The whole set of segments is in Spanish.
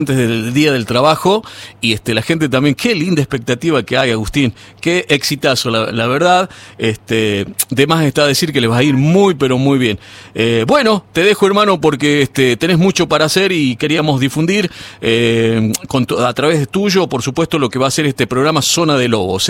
antes del Día del Trabajo, y la gente también, qué linda expectativa que hay, Agustín, qué exitazo, la verdad, de más está decir que les va a ir muy, pero muy bien. Bueno, te dejo, hermano, porque tenés mucho para hacer y queríamos difundir a través de tuyo, por supuesto, lo que va a ser este programa Zona de Lobos,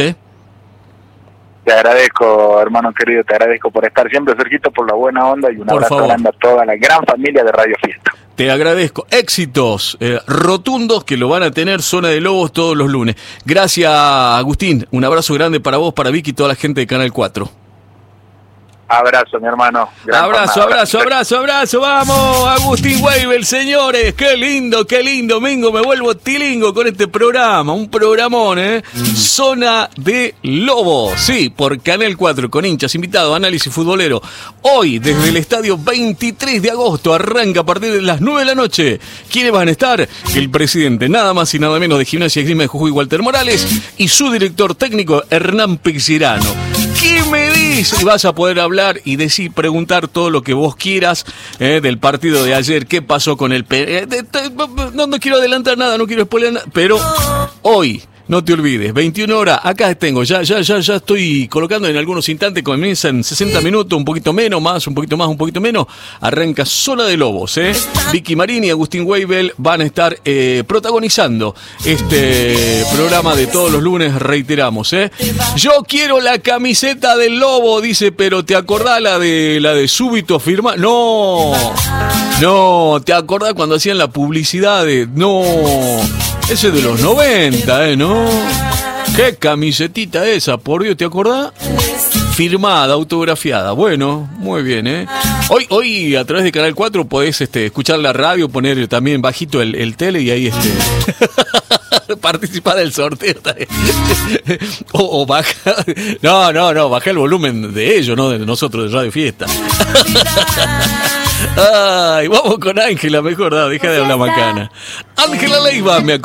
Te agradezco, hermano querido, te agradezco por estar siempre, Sergito, por la buena onda, y un abrazo grande a toda la gran familia de Radio Fiesta. Te agradezco. Éxitos rotundos que lo van a tener Zona de Lobos todos los lunes. Gracias, Agustín. Un abrazo grande para vos, para Vicky y toda la gente de Canal 4. Abrazo, mi hermano. Abrazo. Vamos, Agustín Weibel, señores. Qué lindo. Mingo, me vuelvo tilingo con este programa. Un programón, Zona de Lobos. Sí, por Canal 4, con hinchas, invitados, análisis futbolero. Hoy, desde el estadio 23 de agosto, arranca a partir de las 9 de la noche. ¿Quiénes van a estar? El presidente, nada más y nada menos, de Gimnasia y Esgrima de Jujuy, Walter Morales, y su director técnico, Hernán Pixirano. ¿Qué me dice? Y vas a poder hablar y decir, preguntar todo lo que vos quieras del partido de ayer, qué pasó con el... No quiero adelantar nada, no quiero spoiler nada, pero hoy, no te olvides, 21 horas, acá tengo, ya estoy colocando en algunos instantes, comienzan 60 minutos, un poquito menos, un poquito menos, arranca Zona de Lobos, Vicky Marín y Agustín Weibel van a estar protagonizando este programa de todos los lunes, reiteramos, Yo quiero la camiseta del Lobo, dice, pero ¿te acordás la de Súbito Firma? No, ¿te acordás cuando hacían la publicidad de... No... Ese es de los 90, ¿no? Qué camisetita esa, por Dios, ¿te acordás? Firmada, autografiada. Bueno, muy bien, Hoy a través de Canal 4 podés escuchar la radio, poner también bajito el tele y ahí participar del sorteo. o baja. No, baja el volumen de ellos, no de nosotros de Radio Fiesta. Ay, vamos con Ángela, mejor, deja de hablar macana. Ángela Leiva me